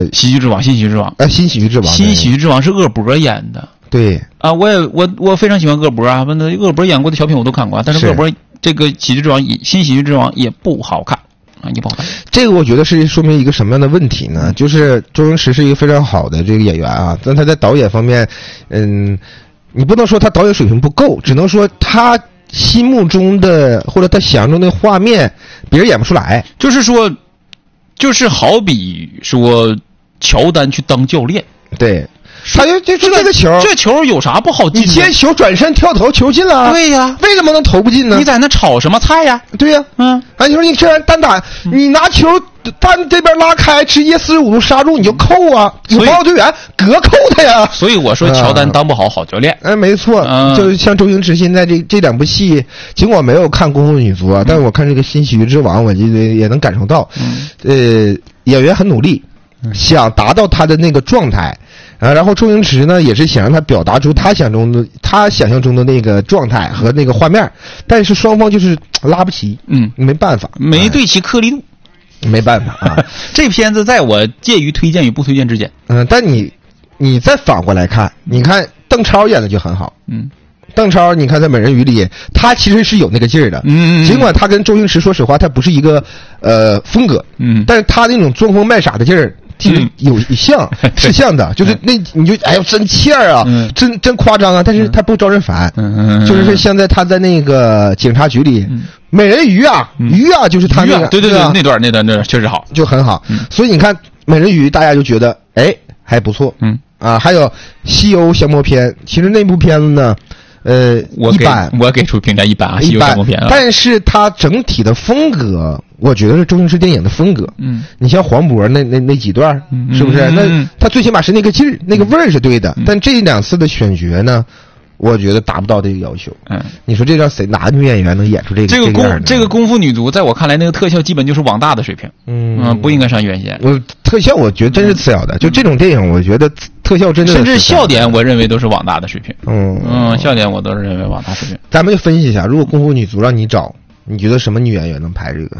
喜剧之王，新喜剧之王， 新喜剧之王， 新喜剧之王是鄂博演的。 对啊，我非常喜欢鄂博啊，那鄂博演过的小品我都看过，但是鄂博这个喜剧之王新喜剧之王也不好看啊，也不好看。 这个我觉得是说明一个什么样的问题呢？就是周星驰是一个非常好的这个演员啊，但他在导演方面，你不能说他导演水平不够，只能说他心目中的或者他想象中的画面，别人演不出来。 就是说，就是好比说乔丹去当教练， 对。他就这个球， 这球有啥不好进？ 你接球转身跳投，球进了。 对呀， 为什么能投不进呢？ 你在那炒什么菜呀？ 对呀，你说你这样单打，你拿球单这边拉开，直接45度杀入，你就扣啊！有防守队员隔扣他呀。 所以我说乔丹当不好好教练。 没错，就像周星驰现在这两部戏，尽管没有看《功夫女足》啊，但是我看这个《新喜剧之王》，我觉得也能感受到，演员很努力，想达到他的那个状态。然后周星驰呢，也是想让他表达出他想象中的那个状态和那个画面，但是双方就是拉不齐，没办法， 没对齐颗粒度， 没办法啊。 这片子在我介于推荐与不推荐之间。 但你再反过来看，你看邓超演的就很好，邓超你看在《美人鱼》里，他其实是有那个劲儿的，尽管他跟周星驰说实话，他不是一个风格，但是他那种装疯卖傻的劲儿。其实有像是像的，就是那你就哎呦真欠儿啊，真夸张啊！但是他不招人烦，就是现在他在那个警察局里，美人鱼啊，鱼啊，就是他那个， 对，那段确实好， 就很好。所以你看美人鱼，大家就觉得哎还不错，还有《西游降魔篇》，其实那部片子呢。一般， 我给出评价一般啊，西游降魔篇啊。 但是它整体的风格，我觉得是周星驰电影的风格。你像黄渤那几段，是不是？那他最起码是那个劲儿，那个味儿是对的。但这2次的选角呢，我觉得达不到这个要求。你说这让哪个女演员能演出这个？ 这个功夫女足，在我看来，那个特效基本就是网大的水平。不应该上院线。 特效我觉得真是次要的，就这种电影，我觉得特效真的甚至笑点，我认为都是网大的水平。笑点我都是认为网大水平。 咱们就分析一下，如果功夫女足让你找，你觉得什么女演员能拍这个？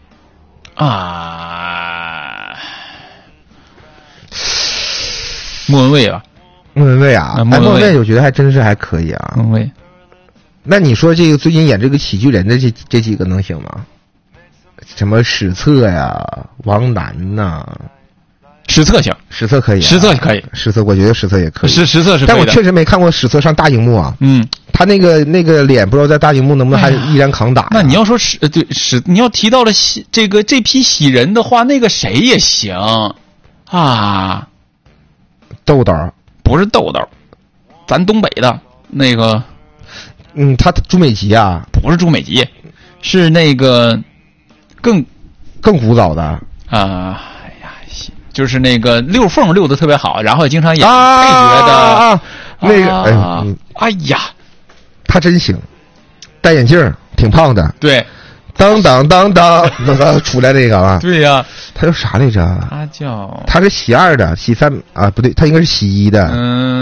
莫文蔚吧。 莫文蔚啊，莫文蔚我觉得还真是还可以啊。 莫文蔚， 那你说这个最近演这个喜剧人的这几个能行吗？什么史策呀、王楠呐？ 史策行， 史策可以， 史策可以， 史策我觉得史策也可以， 史策是可以的。 但我确实没看过史策上大荧幕啊。他那个脸不知道在大荧幕能不能还依然扛打。 那你要说你要提到了这批喜人的话，那个谁也行啊。 豆豆不是豆豆，咱东北的那个， 他朱美吉啊， 不是朱美吉，是那个更古早的就是那个溜缝溜的特别好，然后也经常演配角的那个， 哎呀， 他真行，戴眼镜，挺胖的， 对， 当出来那个啊， 对呀， 他叫啥来着？他是洗2的，洗3啊，不对，他应该是洗1的。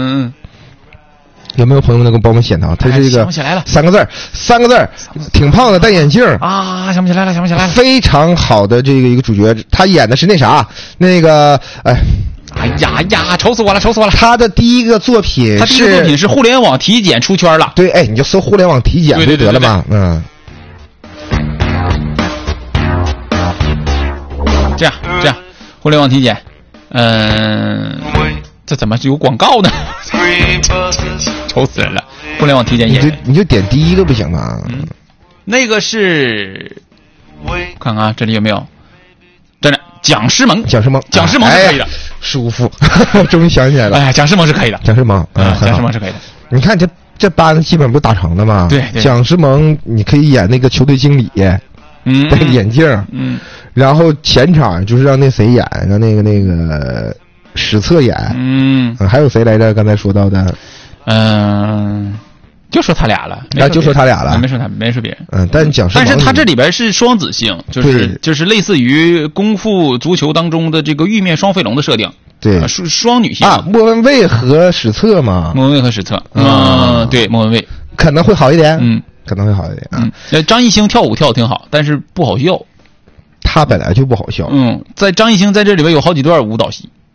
有没有朋友能够帮我们显他？他是一个3个字，挺胖的，戴眼镜啊，想不起来了， 非常好的这个一个主角，他演的是那啥，那个哎呀，愁死我了！ 他的第一个作品是互联网体检出圈了。 对，你就搜互联网体检就得了嘛。 这样，互联网体检，这怎么有广告呢？愁死人了！互联网体检你就点第一个不行吗？ 那个是，看看这里有没有？真的，蒋诗萌是可以的， 舒服，终于想起来了。 哎呀，蒋诗萌是可以的， 蒋诗萌是可以的。 你看这班基本不打成的嘛？ 对， 蒋诗萌你可以演那个球队经理，戴个眼镜，然后前场就是让那谁演，让那个史策演，还有谁来着？刚才说到的， 就说他俩了， 就说他俩了， 没说别人。 但是他这里边是双子星，就是类似于功夫足球当中的这个玉面双飞龙的设定， 对， 双女性莫文蔚和史策嘛， 对，莫文蔚可能会好一点，可能会好一点张艺兴跳舞跳得挺好，但是不好笑。 他本来就不好笑。 在张艺兴在这里边有好几段舞蹈戏。